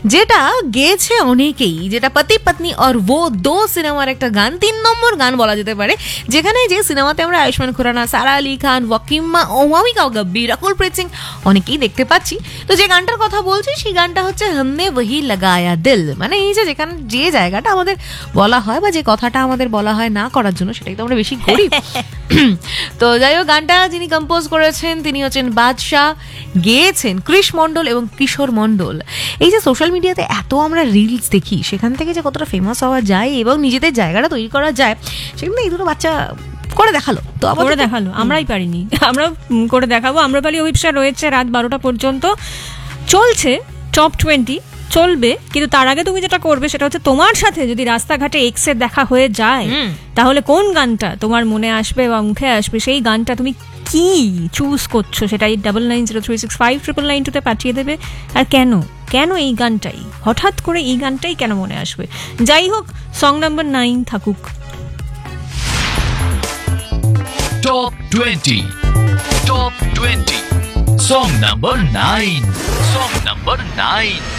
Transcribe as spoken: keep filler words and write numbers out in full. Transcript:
যেটা গেয়েছে অনেকেই, যেটা পতি পত্নী और वो दो সিনেমার একটা গান, তিন নম্বর গান বলা যেতে পারে, যেখানে যে সিনেমাতে আমরা আয়ুষ্মান খুরানা, সারা আলী খান, ওয়াকিমা, ওমামিকা গব্বি, রাকুল প্রীত সিং অনেকেই দেখতে পাচ্ছি। তো যে গানটার কথা বলছি সেই গানটা হচ্ছে हमने वही लगाया दिल, মানে এই যে যেখানে যে জায়গাটা আমাদের বলা হয় বা যে কথাটা আমাদের বলা হয় না করার জন্য, সেটাই তো আমরা বেশি করি। তো যাই হোক, গানটা যিনি কম্পোজ করেছেন তিনি হচ্ছেন বাদশাহ, গেয়েছেন কৃষ মণ্ডল এবং কিশোর মণ্ডল। এই যে সোশ্যাল মিডিয়াতে এত আমরা রিলস দেখি, সেখান থেকে যে কতটা ফেমাস হওয়া যায় এবং নিজেদের জায়গাটা তৈরি করা যায়, সেখানে এই দুটো বাচ্চা করে দেখালো। তো করে দেখালো, আমরাই পারিনি, আমরা করে দেখাবো। আম্রপালি অভিপ্সা রয়েছে রাত বারোটা পর্যন্ত, চলছে টপ টোয়েন্টি, চলবে। কিন্তু তার আগে তুমি যেটা করবে সেটা হচ্ছে, তোমার সাথে যদি রাস্তাঘাটে এক্সের দেখা হয়ে যায়, তাহলে কোন গানটা তোমার মনে আসবে বা মুখে আসবে, সেই গানটা তুমি কি চুজ করছো সেটাই double nine zero three six five triple nine টুতে পাঠিয়ে দেবে। আর কেন কেন এই গানটাই হঠাৎ করে এই গানটাই কেন মনে আসবে? যাই হোক, সং নাম্বার নাইন থাকুক। Top twenty, top twenty, song number nine, song number nine.